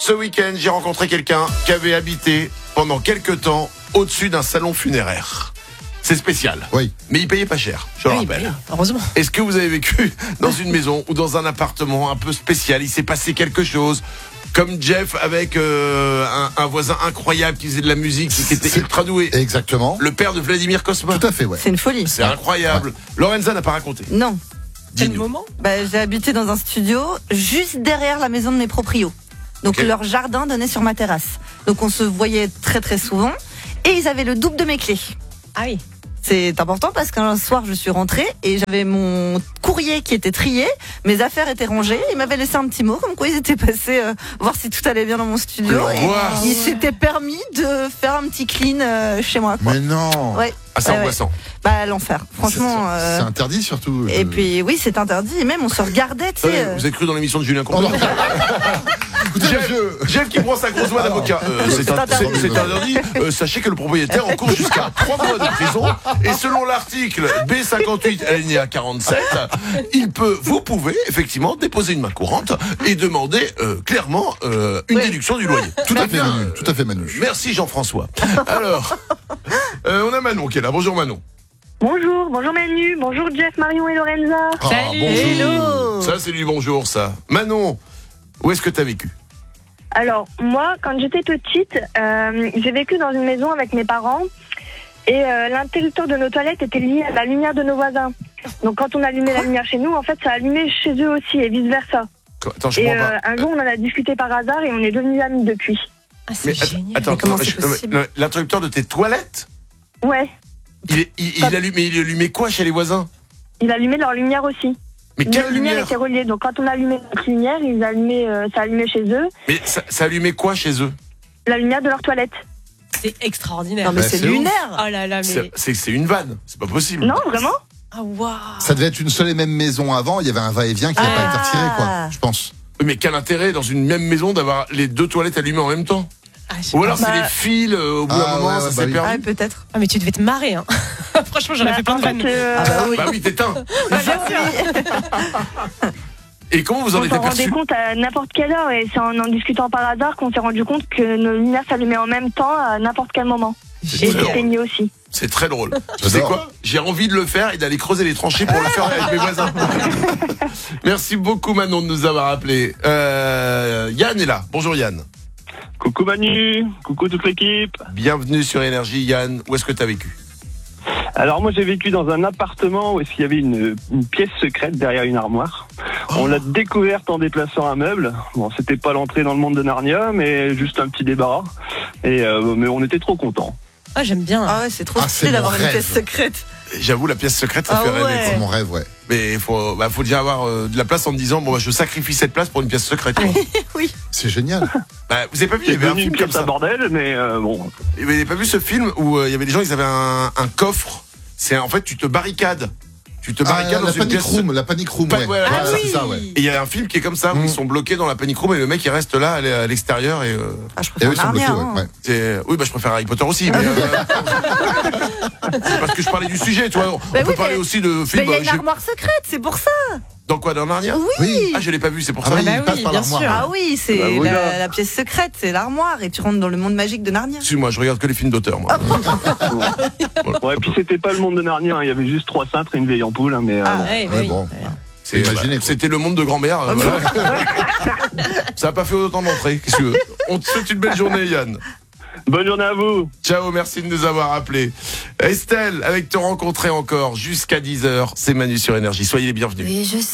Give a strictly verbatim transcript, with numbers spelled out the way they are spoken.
Ce week-end, j'ai rencontré quelqu'un qui avait habité pendant quelques temps au-dessus d'un salon funéraire. C'est spécial. Oui. Mais il payait pas cher, je le oui, rappelle. oui, heureusement. Est-ce que vous avez vécu dans une maison ou dans un appartement un peu spécial? Il s'est passé quelque chose comme Jeff avec euh, un, un voisin incroyable qui faisait de la musique, qui était C'est- ultra doué. Exactement. Le père de Vladimir Cosma. Tout à fait, ouais. C'est une folie. C'est incroyable. Lorenza n'a pas raconté. Non. Quel Dis-nous. moment? Bah, j'ai habité dans un studio juste derrière la maison de mes proprios. Donc Ok. leur jardin donnait sur ma terrasse. Donc on se voyait très très souvent. Et ils avaient le double de mes clés. Ah oui. C'est important parce qu'un soir je suis rentrée et j'avais mon courrier qui était trié, mes affaires étaient rangées, ils m'avaient laissé un petit mot comme quoi ils étaient passés euh, voir si tout allait bien dans mon studio et L'angoisse. ils s'étaient permis de faire un petit clean euh, chez moi. Quoi. Mais non. Ouais. Ah, c'est Ouais, ouais. angoissant. Bah l'enfer. Franchement. C'est- euh, C'est interdit surtout. Et Je- puis oui, c'est interdit et même on se regardait, tu sais. Ouais, euh, vous êtes cru dans l'émission de Julien Oh, Courbet? non. Écoutez, Jeff, monsieur. Jeff qui prend sa grosse voix d'avocat. Euh, c'est C'est un- interdit. c'est- c'est interdit. Euh, sachez que le propriétaire encourt jusqu'à trois mois de prison. Et selon l'article B cinquante-huit alinéa quarante-sept, il peut, vous pouvez effectivement déposer une main courante et demander euh, clairement euh, une Oui. déduction du loyer. Tout à fait, bien. Manu. Tout à fait, Manu. Merci Jean-François. Alors, euh, on a Manon qui est là. Bonjour Manon. Bonjour, bonjour Manu, bonjour Jeff, Marion et Lorenza. Ah, Salut. bonjour. Hello. Ça c'est du bonjour ça. Manon, où est-ce que tu as vécu? Alors, moi, quand j'étais petite, euh, j'ai vécu dans une maison avec mes parents et euh, l'interrupteur de nos toilettes était lié à la lumière de nos voisins. Donc quand on allumait la lumière chez nous, en fait, ça allumait chez eux aussi et vice-versa. Attends, je Et comprends euh, pas. un jour, on en a discuté par hasard et on est devenus amis depuis. Ah, c'est Mais att- génial. attends, Mais comment attends, c'est je- non, mais- possible non, l'interrupteur de tes toilettes, Ouais, il, est- il, il allume, mais il allumait quoi chez les voisins? ils allumaient leur lumière aussi. Mais Nos quelle lumières lumière? étaient reliées, donc quand on allumait notre lumière, ils allumaient, euh, ça allumait chez eux, Mais ça, ça allumait quoi chez eux? la lumière de leur toilette. C'est extraordinaire. Non mais Bah, c'est c'est ouf. lunaire. Oh là là, C'est mais. c'est- c'est une vanne, c'est pas possible. Non, vraiment? Ah waouh. Ça devait être une seule et même maison avant. Il y avait un va-et-vient qui n'a Ah. pas été retiré, quoi. Je pense. Oui, mais quel intérêt dans une même maison d'avoir les deux toilettes allumées en même temps? Ah, je sais Ou pas. alors c'est Bah- les fils, euh, au bout d'un Ah, moment, ouais, ça ouais, s'est bah oui. perdu. Ah peut-être. Ah, mais tu devais te marrer, hein. Franchement, j'en ai Bah, fait plein de en fait, vannes. euh, Ah bah oui. Bah oui, t'éteins. Bah, bien sûr. Et comment vous en On êtes s'en rendait aperçu? compte à n'importe quelle heure et c'est en en discutant par hasard qu'on s'est rendu compte que nos lumières s'allumaient en même temps à n'importe quel moment. C'est Et très drôle. s'éteignaient aussi. C'est très drôle. Tu sais J'adore. quoi? J'ai envie de le faire et d'aller creuser les tranchées pour le faire avec mes voisins. Merci beaucoup Manon de nous avoir appelés. Euh, Yann est là. Bonjour Yann. Coucou Manu, coucou toute l'équipe. Bienvenue sur Énergie Yann. Où est-ce que tu as vécu? Alors moi j'ai vécu dans un appartement où il y avait une, une pièce secrète derrière une armoire. On l'a découverte en déplaçant un meuble. Bon, c'était pas l'entrée dans le monde de Narnia, mais juste un petit débarras. Et euh, mais on était trop contents. Ah, j'aime bien. Ah ouais, c'est trop Ah, stylé c'est d'avoir mon une rêve. pièce secrète. J'avoue, la pièce secrète, ça Ah fait rêver. ouais. C'est mon rêve, ouais. Mais il faut, bah, faut déjà avoir euh, de la place en te disant, bon, bah, je sacrifie cette place pour une pièce secrète. quoi. Oui. C'est génial. Bah, vous avez pas vu, il y C'est avait un devenu une film comme pièce à ça. bordel, mais euh, bon. Vous avez pas vu ce film où euh, il y avait des gens, ils avaient un, un coffre. C'est en fait, tu te barricades. Tu te Ah, barricades la dans une panic pièce. room, la panic room, Pa- ouais. ouais, Ouais, ah c'est ça, ouais. Et il y a un film qui est comme ça, où Mm. ils sont bloqués dans la panic room et le mec il reste là à l'e- à l'extérieur et, euh, Ah, je Et préfère eux, ils sont bloqués, Narnia. ouais. hein. ouais. c'est- oui bah je préfère Harry Potter aussi mais euh, c'est parce que je parlais du sujet tu vois on Bah peut oui, parler mais- aussi de Mais films il y a euh, une j'ai- armoire secrète, c'est pour ça. dans quoi dans Narnia Oui. Oui. ah je l'ai pas vu c'est pour Ah ça oui, bah il passe oui, par bien l'armoire. sûr. Ah oui, c'est Bah, voilà. la, la pièce secrète, c'est l'armoire et tu rentres dans le monde magique de Narnia. excuse-moi je regarde que les films d'auteur moi Ouais, puis c'était pas le monde de Narnia, hein. Il y avait juste trois cintres et une vieille ampoule, hein, mais euh, Ah, bon. Ouais, Ouais, oui. bon. C'est- Imaginez, bah, quoi. c'était le monde de grand-mère euh, voilà. Ça a pas fait autant d'entrées qu'est-ce que tu veux on te souhaite une belle journée Yann. Bonne journée à vous. Ciao, merci de nous avoir appelés. Estelle, avec Te rencontrer encore jusqu'à dix heures, c'est Manu sur Énergie. Soyez les bienvenus. Oui, je sais.